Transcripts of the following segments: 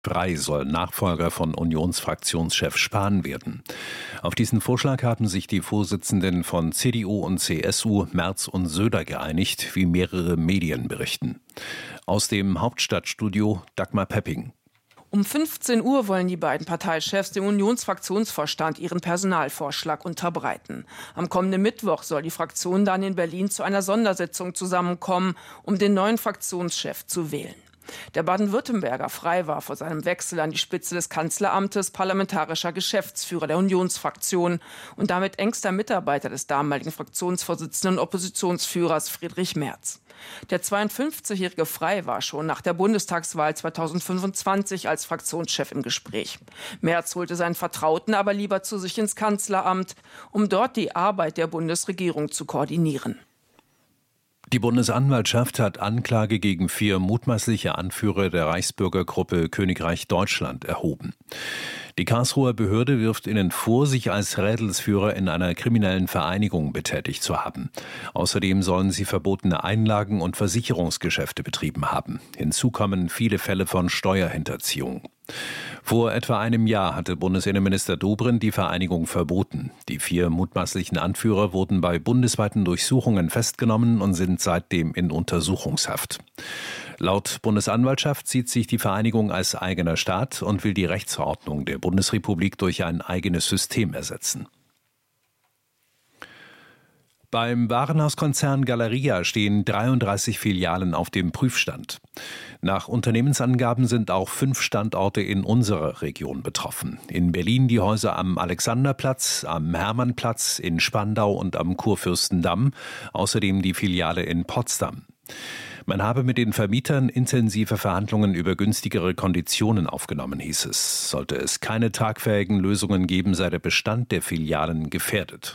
Frey soll Nachfolger von Unionsfraktionschef Spahn werden. Auf diesen Vorschlag haben sich die Vorsitzenden von CDU und CSU, Merz und Söder, geeinigt, wie mehrere Medien berichten. Aus dem Hauptstadtstudio Dagmar Pepping. Um 15 Uhr wollen die beiden Parteichefs dem Unionsfraktionsvorstand ihren Personalvorschlag unterbreiten. Am kommenden Mittwoch soll die Fraktion dann in Berlin zu einer Sondersitzung zusammenkommen, um den neuen Fraktionschef zu wählen. Der Baden-Württemberger Frey war vor seinem Wechsel an die Spitze des Kanzleramtes parlamentarischer Geschäftsführer der Unionsfraktion und damit engster Mitarbeiter des damaligen Fraktionsvorsitzenden und Oppositionsführers Friedrich Merz. Der 52-jährige Frey war schon nach der Bundestagswahl 2025 als Fraktionschef im Gespräch. Merz holte seinen Vertrauten aber lieber zu sich ins Kanzleramt, um dort die Arbeit der Bundesregierung zu koordinieren. Die Bundesanwaltschaft hat Anklage gegen 4 mutmaßliche Anführer der Reichsbürgergruppe Königreich Deutschland erhoben. Die Karlsruher Behörde wirft ihnen vor, sich als Rädelsführer in einer kriminellen Vereinigung betätigt zu haben. Außerdem sollen sie verbotene Einlagen und Versicherungsgeschäfte betrieben haben. Hinzu kommen viele Fälle von Steuerhinterziehung. Vor etwa einem Jahr hatte Bundesinnenminister Dobrindt die Vereinigung verboten. Die 4 mutmaßlichen Anführer wurden bei bundesweiten Durchsuchungen festgenommen und sind seitdem in Untersuchungshaft. Laut Bundesanwaltschaft sieht sich die Vereinigung als eigener Staat und will die Rechtsordnung der Bundesrepublik durch ein eigenes System ersetzen. Beim Warenhauskonzern Galeria stehen 33 Filialen auf dem Prüfstand. Nach Unternehmensangaben sind auch 5 Standorte in unserer Region betroffen. In Berlin die Häuser am Alexanderplatz, am Hermannplatz, in Spandau und am Kurfürstendamm, außerdem die Filiale in Potsdam. Man habe mit den Vermietern intensive Verhandlungen über günstigere Konditionen aufgenommen, hieß es. Sollte es keine tragfähigen Lösungen geben, sei der Bestand der Filialen gefährdet.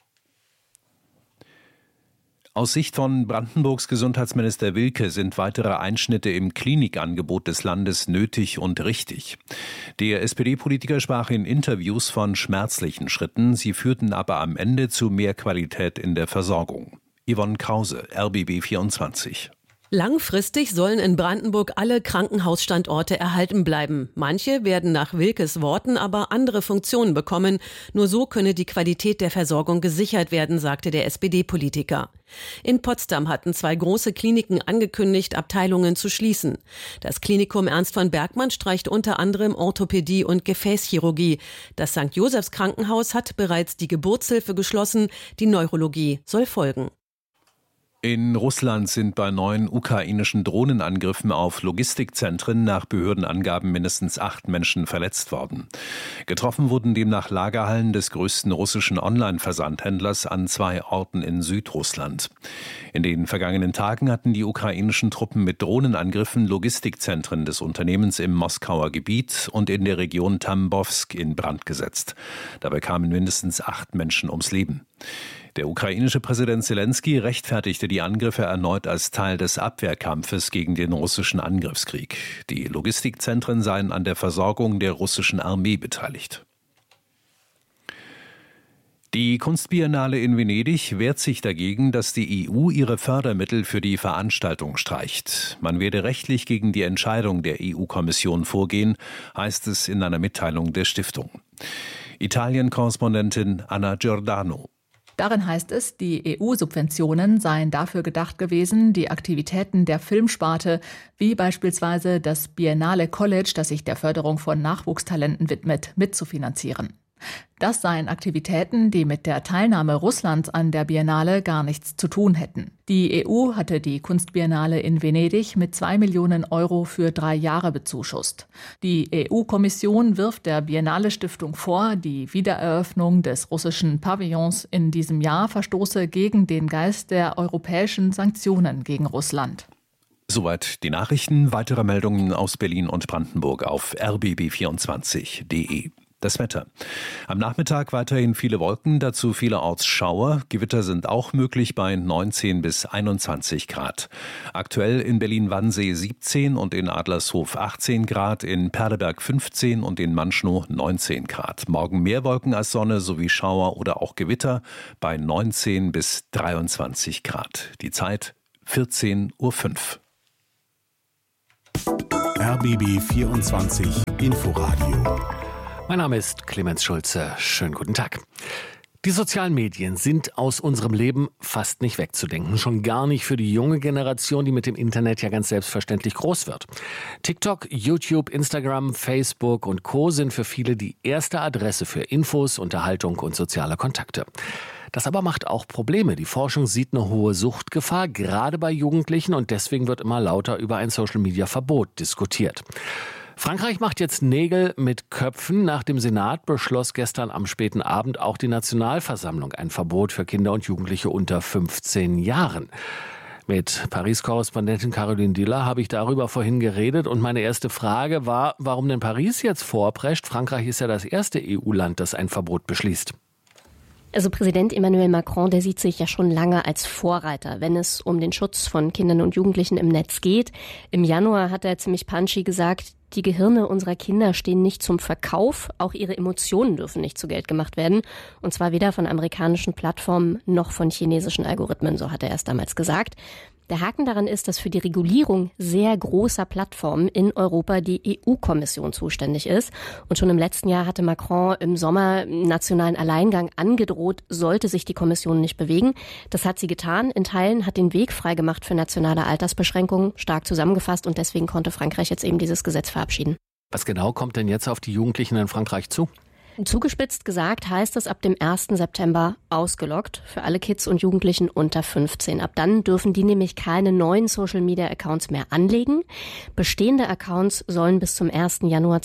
Aus Sicht von Brandenburgs Gesundheitsminister Wilke sind weitere Einschnitte im Klinikangebot des Landes nötig und richtig. Der SPD-Politiker sprach in Interviews von schmerzlichen Schritten, sie führten aber am Ende zu mehr Qualität in der Versorgung. Yvonne Krause, RBB 24. Langfristig sollen in Brandenburg alle Krankenhausstandorte erhalten bleiben. Manche werden nach Wilkes Worten aber andere Funktionen bekommen. Nur so könne die Qualität der Versorgung gesichert werden, sagte der SPD-Politiker. In Potsdam hatten 2 große Kliniken angekündigt, Abteilungen zu schließen. Das Klinikum Ernst von Bergmann streicht unter anderem Orthopädie und Gefäßchirurgie. Das St. Josephs Krankenhaus hat bereits die Geburtshilfe geschlossen. Die Neurologie soll folgen. In Russland sind bei 9 ukrainischen Drohnenangriffen auf Logistikzentren nach Behördenangaben mindestens 8 Menschen verletzt worden. Getroffen wurden demnach Lagerhallen des größten russischen Online-Versandhändlers an 2 Orten in Südrussland. In den vergangenen Tagen hatten die ukrainischen Truppen mit Drohnenangriffen Logistikzentren des Unternehmens im Moskauer Gebiet und in der Region Tambowsk in Brand gesetzt. Dabei kamen mindestens 8 Menschen ums Leben. Der ukrainische Präsident Selenskyj rechtfertigte die Angriffe erneut als Teil des Abwehrkampfes gegen den russischen Angriffskrieg. Die Logistikzentren seien an der Versorgung der russischen Armee beteiligt. Die Kunstbiennale in Venedig wehrt sich dagegen, dass die EU ihre Fördermittel für die Veranstaltung streicht. Man werde rechtlich gegen die Entscheidung der EU-Kommission vorgehen, heißt es in einer Mitteilung der Stiftung. Italien-Korrespondentin Anna Giordano. Darin heißt es, die EU-Subventionen seien dafür gedacht gewesen, die Aktivitäten der Filmsparte, wie beispielsweise das Biennale College, das sich der Förderung von Nachwuchstalenten widmet, mitzufinanzieren. Das seien Aktivitäten, die mit der Teilnahme Russlands an der Biennale gar nichts zu tun hätten. Die EU hatte die Kunstbiennale in Venedig mit 2 Millionen Euro für 3 Jahre bezuschusst. Die EU-Kommission wirft der Biennale-Stiftung vor, die Wiedereröffnung des russischen Pavillons in diesem Jahr verstoße gegen den Geist der europäischen Sanktionen gegen Russland. Soweit die Nachrichten. Weitere Meldungen aus Berlin und Brandenburg auf rbb24.de. Das Wetter. Am Nachmittag weiterhin viele Wolken, dazu vielerorts Schauer. Gewitter sind auch möglich bei 19 bis 21 Grad. Aktuell in Berlin-Wannsee 17 und in Adlershof 18 Grad, in Perleberg 15 und in Manschnow 19 Grad. Morgen mehr Wolken als Sonne sowie Schauer oder auch Gewitter bei 19 bis 23 Grad. Die Zeit 14:05 Uhr. RBB 24 Inforadio. Mein Name ist Clemens Schulze. Schönen guten Tag. Die sozialen Medien sind aus unserem Leben fast nicht wegzudenken. Schon gar nicht für die junge Generation, die mit dem Internet ja ganz selbstverständlich groß wird. TikTok, YouTube, Instagram, Facebook und Co. sind für viele die erste Adresse für Infos, Unterhaltung und soziale Kontakte. Das aber macht auch Probleme. Die Forschung sieht eine hohe Suchtgefahr, gerade bei Jugendlichen, und deswegen wird immer lauter über ein Social-Media-Verbot diskutiert. Frankreich macht jetzt Nägel mit Köpfen. Nach dem Senat beschloss gestern am späten Abend auch die Nationalversammlung ein Verbot für Kinder und Jugendliche unter 15 Jahren. Mit Paris-Korrespondentin Caroline Diller habe ich darüber vorhin geredet und meine erste Frage war, warum denn Paris jetzt vorprescht? Frankreich ist ja das erste EU-Land, das ein Verbot beschließt. Also Präsident Emmanuel Macron, der sieht sich ja schon lange als Vorreiter, wenn es um den Schutz von Kindern und Jugendlichen im Netz geht. Im Januar hat er ziemlich punchy gesagt, die Gehirne unserer Kinder stehen nicht zum Verkauf, auch ihre Emotionen dürfen nicht zu Geld gemacht werden. Und zwar weder von amerikanischen Plattformen noch von chinesischen Algorithmen, so hat er erst damals gesagt. Der Haken daran ist, dass für die Regulierung sehr großer Plattformen in Europa die EU-Kommission zuständig ist. Und schon im letzten Jahr hatte Macron im Sommer nationalen Alleingang angedroht, sollte sich die Kommission nicht bewegen. Das hat sie getan. In Teilen hat den Weg freigemacht für nationale Altersbeschränkungen, stark zusammengefasst. Und deswegen konnte Frankreich jetzt eben dieses Gesetz verabschieden. Was genau kommt denn jetzt auf die Jugendlichen in Frankreich zu? Zugespitzt gesagt heißt es ab dem 1. September ausgelockt für alle Kids und Jugendlichen unter 15. Ab dann dürfen die nämlich keine neuen Social-Media-Accounts mehr anlegen. Bestehende Accounts sollen bis zum 1. Januar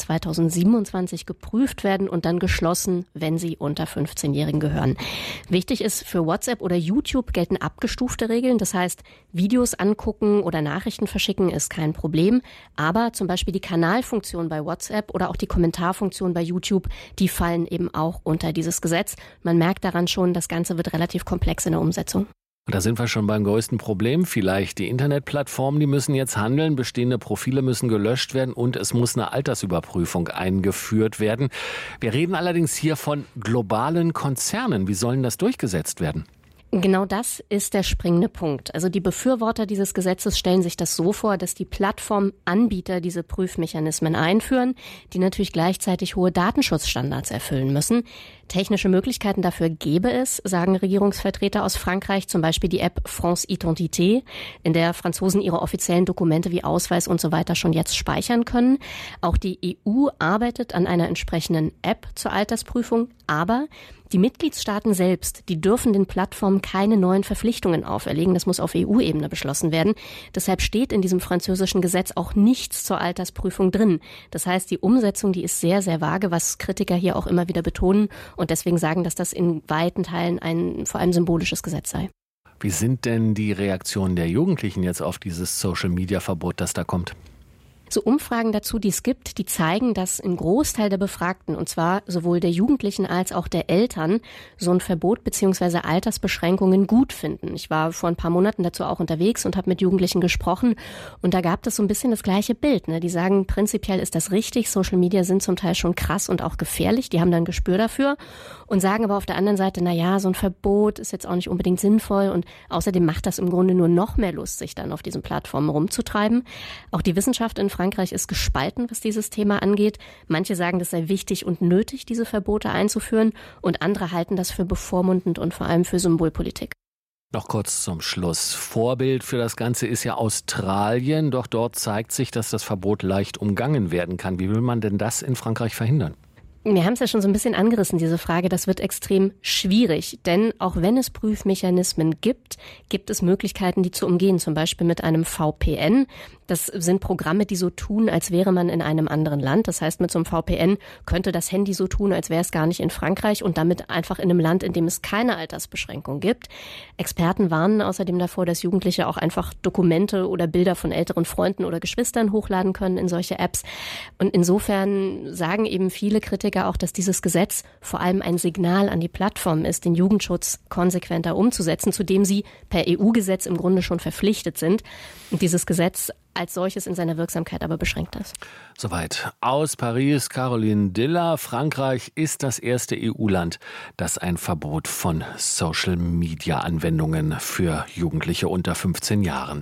2027 geprüft werden und dann geschlossen, wenn sie unter 15-Jährigen gehören. Wichtig ist, für WhatsApp oder YouTube gelten abgestufte Regeln. Das heißt, Videos angucken oder Nachrichten verschicken ist kein Problem. Aber zum Beispiel die Kanalfunktion bei WhatsApp oder auch die Kommentarfunktion bei YouTube, die fallen eben auch unter dieses Gesetz. Man merkt daran schon, das Ganze wird relativ komplex in der Umsetzung. Und da sind wir schon beim größten Problem. Vielleicht die Internetplattformen, die müssen jetzt handeln, bestehende Profile müssen gelöscht werden und es muss eine Altersüberprüfung eingeführt werden. Wir reden allerdings hier von globalen Konzernen. Wie sollen das durchgesetzt werden? Genau das ist der springende Punkt. Also die Befürworter dieses Gesetzes stellen sich das so vor, dass die Plattformanbieter diese Prüfmechanismen einführen, die natürlich gleichzeitig hohe Datenschutzstandards erfüllen müssen. Technische Möglichkeiten dafür gäbe es, sagen Regierungsvertreter aus Frankreich, zum Beispiel die App France Identité, in der Franzosen ihre offiziellen Dokumente wie Ausweis und so weiter schon jetzt speichern können. Auch die EU arbeitet an einer entsprechenden App zur Altersprüfung, aber die Mitgliedstaaten selbst, die dürfen den Plattformen keine neuen Verpflichtungen auferlegen. Das muss auf EU-Ebene beschlossen werden. Deshalb steht in diesem französischen Gesetz auch nichts zur Altersprüfung drin. Das heißt, die Umsetzung, die ist sehr, sehr vage, was Kritiker hier auch immer wieder betonen und deswegen sagen, dass das in weiten Teilen ein vor allem symbolisches Gesetz sei. Wie sind denn die Reaktionen der Jugendlichen jetzt auf dieses Social-Media-Verbot, das da kommt? So Umfragen dazu, die es gibt, die zeigen, dass ein Großteil der Befragten, und zwar sowohl der Jugendlichen als auch der Eltern, so ein Verbot bzw. Altersbeschränkungen gut finden. Ich war vor ein paar Monaten dazu auch unterwegs und habe mit Jugendlichen gesprochen und da gab es so ein bisschen das gleiche Bild. Die sagen, prinzipiell ist das richtig, Social Media sind zum Teil schon krass und auch gefährlich, die haben da ein Gespür dafür und sagen aber auf der anderen Seite, so ein Verbot ist jetzt auch nicht unbedingt sinnvoll und außerdem macht das im Grunde nur noch mehr Lust, sich dann auf diesen Plattformen rumzutreiben. Auch die Wissenschaft in Frankreich ist gespalten, was dieses Thema angeht. Manche sagen, es sei wichtig und nötig, diese Verbote einzuführen und andere halten das für bevormundend und vor allem für Symbolpolitik. Noch kurz zum Schluss. Vorbild für das Ganze ist ja Australien, doch dort zeigt sich, dass das Verbot leicht umgangen werden kann. Wie will man denn das in Frankreich verhindern? Wir haben es ja schon so ein bisschen angerissen, diese Frage. Das wird extrem schwierig, denn auch wenn es Prüfmechanismen gibt, gibt es Möglichkeiten, die zu umgehen, zum Beispiel mit einem VPN. Das sind Programme, die so tun, als wäre man in einem anderen Land. Das heißt, mit so einem VPN könnte das Handy so tun, als wäre es gar nicht in Frankreich und damit einfach in einem Land, in dem es keine Altersbeschränkung gibt. Experten warnen außerdem davor, dass Jugendliche auch einfach Dokumente oder Bilder von älteren Freunden oder Geschwistern hochladen können in solche Apps. Und insofern sagen eben viele Kritiker auch, dass dieses Gesetz vor allem ein Signal an die Plattformen ist, den Jugendschutz konsequenter umzusetzen, zu dem sie per EU-Gesetz im Grunde schon verpflichtet sind. Und dieses Gesetz als solches in seiner Wirksamkeit aber beschränkt ist. Soweit aus Paris Caroline Diller. Frankreich ist das erste EU-Land, das ein Verbot von Social-Media-Anwendungen für Jugendliche unter 15 Jahren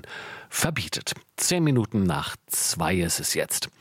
verbietet. 10 Minuten nach 2 ist es jetzt.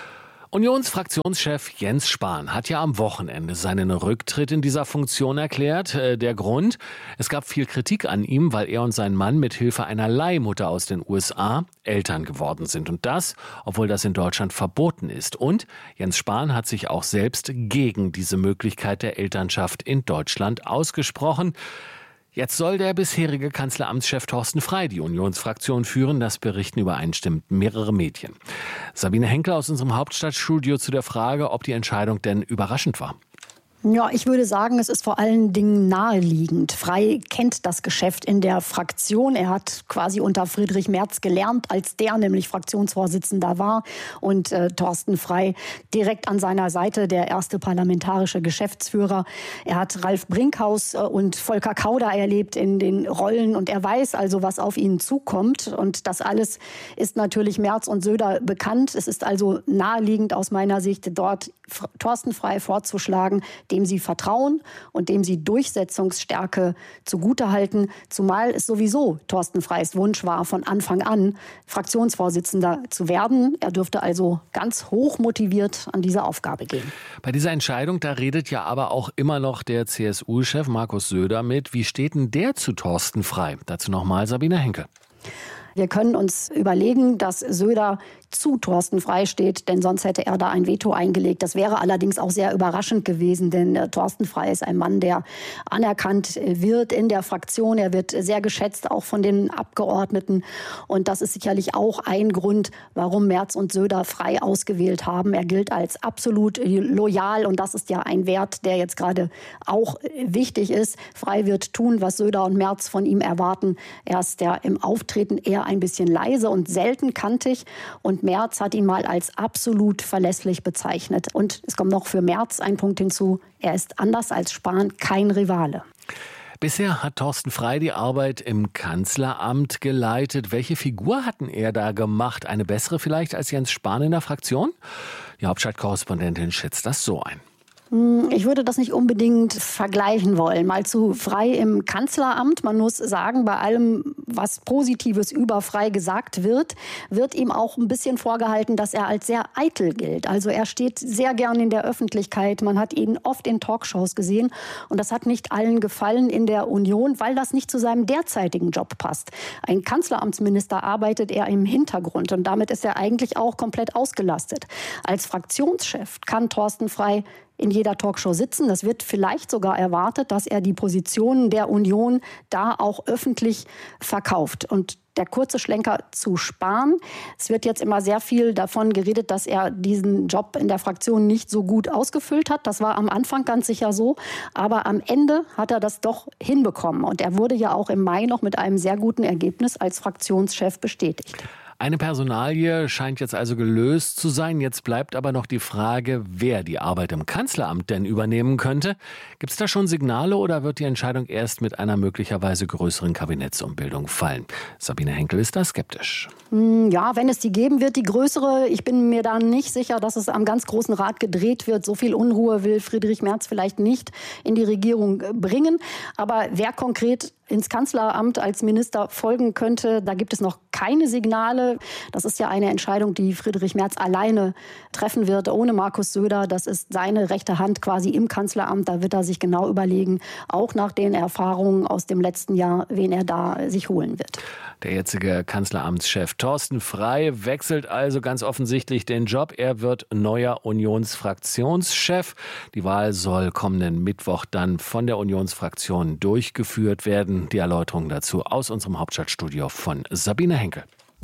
Unionsfraktionschef Jens Spahn hat ja am Wochenende seinen Rücktritt in dieser Funktion erklärt. Der Grund? Es gab viel Kritik an ihm, weil er und sein Mann mit Hilfe einer Leihmutter aus den USA Eltern geworden sind. Und das, obwohl das in Deutschland verboten ist. Und Jens Spahn hat sich auch selbst gegen diese Möglichkeit der Elternschaft in Deutschland ausgesprochen. Jetzt soll der bisherige Kanzleramtschef Thorsten Frey die Unionsfraktion führen. Das berichten übereinstimmend mehrere Medien. Sabine Henkel aus unserem Hauptstadtstudio zu der Frage, ob die Entscheidung denn überraschend war. Ja, ich würde sagen, es ist vor allen Dingen naheliegend. Frey kennt das Geschäft in der Fraktion. Er hat quasi unter Friedrich Merz gelernt, als der nämlich Fraktionsvorsitzender war. Und Thorsten Frey direkt an seiner Seite, der erste parlamentarische Geschäftsführer. Er hat Ralf Brinkhaus und Volker Kauder erlebt in den Rollen. Und er weiß also, was auf ihn zukommt. Und das alles ist natürlich Merz und Söder bekannt. Es ist also naheliegend aus meiner Sicht, dort Thorsten Frey vorzuschlagen, dem sie vertrauen und dem sie Durchsetzungsstärke zugutehalten, zumal es sowieso Thorsten Freys Wunsch war, von Anfang an Fraktionsvorsitzender zu werden. Er dürfte also ganz hoch motiviert an diese Aufgabe gehen. Bei dieser Entscheidung, da redet ja aber auch immer noch der CSU-Chef Markus Söder mit. Wie steht denn der zu Thorsten Frey? Dazu nochmal Sabine Henkel. Wir können uns überlegen, dass Söder zu Thorsten Frey steht, denn sonst hätte er da ein Veto eingelegt. Das wäre allerdings auch sehr überraschend gewesen, denn Thorsten Frey ist ein Mann, der anerkannt wird in der Fraktion. Er wird sehr geschätzt, auch von den Abgeordneten. Und das ist sicherlich auch ein Grund, warum Merz und Söder Frey ausgewählt haben. Er gilt als absolut loyal und das ist ja ein Wert, der jetzt gerade auch wichtig ist. Frey wird tun, was Söder und Merz von ihm erwarten. Er ist ja im Auftreten eher ein bisschen leise und selten kantig und Merz hat ihn mal als absolut verlässlich bezeichnet. Und es kommt noch für Merz ein Punkt hinzu, er ist anders als Spahn kein Rivale. Bisher hat Thorsten Frey die Arbeit im Kanzleramt geleitet. Welche Figur hatten er da gemacht? Eine bessere vielleicht als Jens Spahn in der Fraktion? Die Hauptstadtkorrespondentin schätzt das so ein. Ich würde das nicht unbedingt vergleichen wollen. Mal zu Frey im Kanzleramt. Man muss sagen, bei allem, was Positives über Frey gesagt wird, wird ihm auch ein bisschen vorgehalten, dass er als sehr eitel gilt. Also er steht sehr gern in der Öffentlichkeit. Man hat ihn oft in Talkshows gesehen. Und das hat nicht allen gefallen in der Union, weil das nicht zu seinem derzeitigen Job passt. Ein Kanzleramtsminister arbeitet er im Hintergrund. Und damit ist er eigentlich auch komplett ausgelastet. Als Fraktionschef kann Thorsten Frey in jeder Talkshow sitzen. Das wird vielleicht sogar erwartet, dass er die Positionen der Union da auch öffentlich verkauft. Und der kurze Schlenker zu Spahn. Es wird jetzt immer sehr viel davon geredet, dass er diesen Job in der Fraktion nicht so gut ausgefüllt hat. Das war am Anfang ganz sicher so. Aber am Ende hat er das doch hinbekommen. Und er wurde ja auch im Mai noch mit einem sehr guten Ergebnis als Fraktionschef bestätigt. Eine Personalie scheint jetzt also gelöst zu sein. Jetzt bleibt aber noch die Frage, wer die Arbeit im Kanzleramt denn übernehmen könnte. Gibt es da schon Signale oder wird die Entscheidung erst mit einer möglicherweise größeren Kabinettsumbildung fallen? Sabine Henkel ist da skeptisch. Ja, wenn es die geben wird, die größere. Ich bin mir da nicht sicher, dass es am ganz großen Rad gedreht wird. So viel Unruhe will Friedrich Merz vielleicht nicht in die Regierung bringen. Aber wer konkret ins Kanzleramt als Minister folgen könnte, da gibt es noch keine Signale. Das ist ja eine Entscheidung, die Friedrich Merz alleine treffen wird, ohne Markus Söder. Das ist seine rechte Hand quasi im Kanzleramt. Da wird er sich genau überlegen, auch nach den Erfahrungen aus dem letzten Jahr, wen er da sich holen wird. Der jetzige Kanzleramtschef Thorsten Frey wechselt also ganz offensichtlich den Job. Er wird neuer Unionsfraktionschef. Die Wahl soll kommenden Mittwoch dann von der Unionsfraktion durchgeführt werden. Die Erläuterung dazu aus unserem Hauptstadtstudio von Sabine Henkel.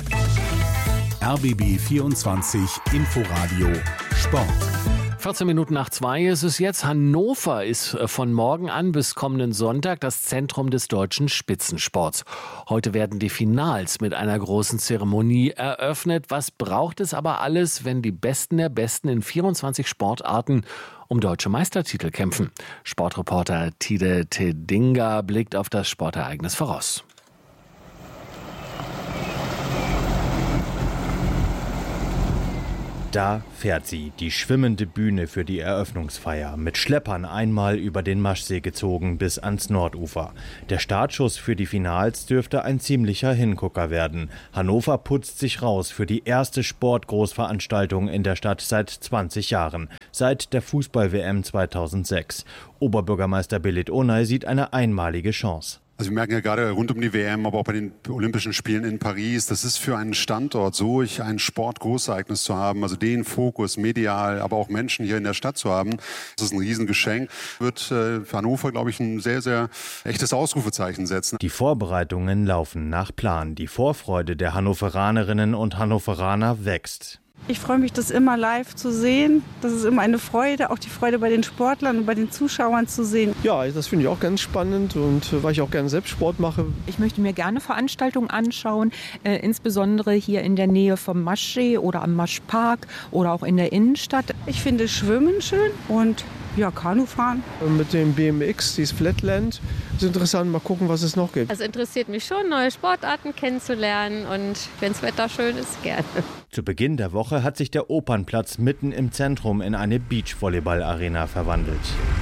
RBB 24 Inforadio Sport. 14 Minuten nach 2 ist es jetzt. Hannover ist von morgen an bis kommenden Sonntag das Zentrum des deutschen Spitzensports. Heute werden die Finals mit einer großen Zeremonie eröffnet. Was braucht es aber alles, wenn die Besten der Besten in 24 Sportarten um deutsche Meistertitel kämpfen? Sportreporter Tide Tedinga blickt auf das Sportereignis voraus. Da fährt sie, die schwimmende Bühne für die Eröffnungsfeier, mit Schleppern einmal über den Maschsee gezogen bis ans Nordufer. Der Startschuss für die Finals dürfte ein ziemlicher Hingucker werden. Hannover putzt sich raus für die erste Sportgroßveranstaltung in der Stadt seit 20 Jahren, seit der Fußball-WM 2006. Oberbürgermeister Belit Onay sieht eine einmalige Chance. Also wir merken ja gerade rund um die WM, aber auch bei den Olympischen Spielen in Paris, das ist für einen Standort solch ein Sportgroßereignis zu haben, also den Fokus medial, aber auch Menschen hier in der Stadt zu haben. Das ist ein Riesengeschenk. Wird für Hannover, glaube ich, ein sehr, sehr echtes Ausrufezeichen setzen. Die Vorbereitungen laufen nach Plan. Die Vorfreude der Hannoveranerinnen und Hannoveraner wächst. Ich freue mich, das immer live zu sehen. Das ist immer eine Freude, auch die Freude bei den Sportlern und bei den Zuschauern zu sehen. Ja, das finde ich auch ganz spannend und weil ich auch gerne selbst Sport mache. Ich möchte mir gerne Veranstaltungen anschauen, insbesondere hier in der Nähe vom Maschsee oder am Maschpark oder auch in der Innenstadt. Ich finde Schwimmen schön und Kanufahren. Mit dem BMX, dieses Flatland, ist interessant. Mal gucken, was es noch gibt. Also interessiert mich schon, neue Sportarten kennenzulernen und wenn das Wetter schön ist, gerne. Zu Beginn der Woche hat sich der Opernplatz mitten im Zentrum in eine Beachvolleyball-Arena verwandelt.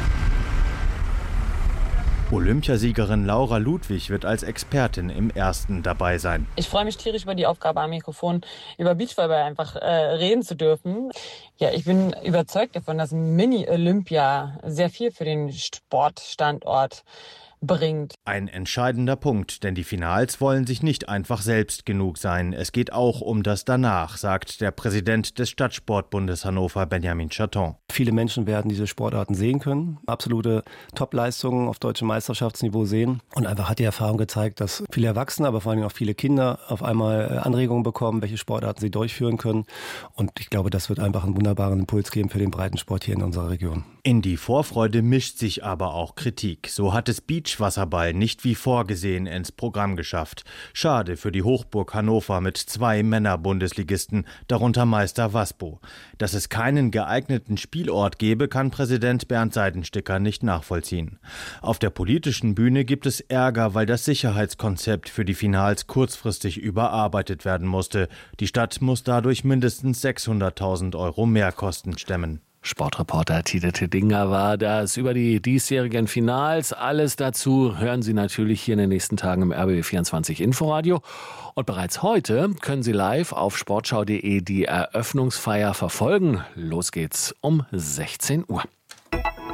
Olympiasiegerin Laura Ludwig wird als Expertin im Ersten dabei sein. Ich freue mich tierisch über die Aufgabe am Mikrofon, über Beachvolleyball einfach reden zu dürfen. Ja, ich bin überzeugt davon, dass Mini-Olympia sehr viel für den Sportstandort bringt. Ein entscheidender Punkt, denn die Finals wollen sich nicht einfach selbst genug sein. Es geht auch um das Danach, sagt der Präsident des Stadtsportbundes Hannover, Benjamin Chaton. Viele Menschen werden diese Sportarten sehen können, absolute Topleistungen auf deutschem Meisterschaftsniveau sehen. Und einfach hat die Erfahrung gezeigt, dass viele Erwachsene, aber vor allem auch viele Kinder auf einmal Anregungen bekommen, welche Sportarten sie durchführen können. Und ich glaube, das wird einfach einen wunderbaren Impuls geben für den Breitensport hier in unserer Region. In die Vorfreude mischt sich aber auch Kritik. So hat es Beachwasserball nicht wie vorgesehen ins Programm geschafft. Schade für die Hochburg Hannover mit 2 Männer-Bundesligisten, darunter Meister Waspo. Dass es keinen geeigneten Spielort gebe, kann Präsident Bernd Seidensticker nicht nachvollziehen. Auf der politischen Bühne gibt es Ärger, weil das Sicherheitskonzept für die Finals kurzfristig überarbeitet werden musste. Die Stadt muss dadurch mindestens 600.000 € Mehrkosten stemmen. Sportreporter Tide Teddinger war das über die diesjährigen Finals. Alles dazu hören Sie natürlich hier in den nächsten Tagen im RBB24 Inforadio. Und bereits heute können Sie live auf sportschau.de die Eröffnungsfeier verfolgen. Los geht's um 16 Uhr.